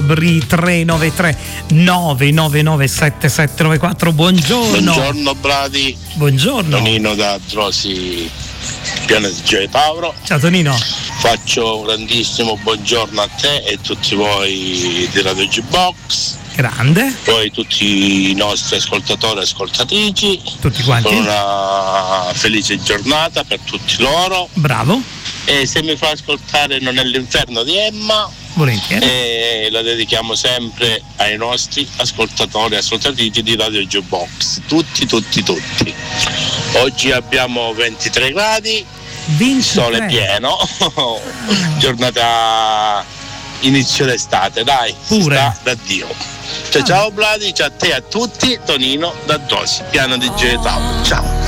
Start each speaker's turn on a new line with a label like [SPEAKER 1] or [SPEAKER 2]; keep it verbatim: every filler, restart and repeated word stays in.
[SPEAKER 1] Gabri. Tre nove tre nove nove nove sette sette nove quattro. Buongiorno.
[SPEAKER 2] Buongiorno Bradi.
[SPEAKER 1] Buongiorno.
[SPEAKER 2] Tonino da Drosi, Piano di Gioia Tauro.
[SPEAKER 1] Ciao Tonino.
[SPEAKER 2] Faccio un grandissimo buongiorno a te e tutti voi di Radio G-Box.
[SPEAKER 1] Grande.
[SPEAKER 2] Poi tutti i nostri ascoltatori e ascoltatrici.
[SPEAKER 1] Tutti quanti.
[SPEAKER 2] Con una felice giornata per tutti loro.
[SPEAKER 1] Bravo.
[SPEAKER 2] E se mi fa ascoltare Non è l'inferno di Emma,
[SPEAKER 1] volentieri.
[SPEAKER 2] E la dedichiamo sempre ai nostri ascoltatori e ascoltatrici di Radio G-Box. Tutti, tutti, tutti. Oggi abbiamo ventitré gradi.
[SPEAKER 1] ventitré.
[SPEAKER 2] Sole pieno. Giornata inizio d'estate, dai.
[SPEAKER 1] Pure.
[SPEAKER 2] Sta da Dio. Ciao, ciao Vladi, ciao a te e a tutti. Tonino da Drosi, Piano di Gioia Tauro. Ciao.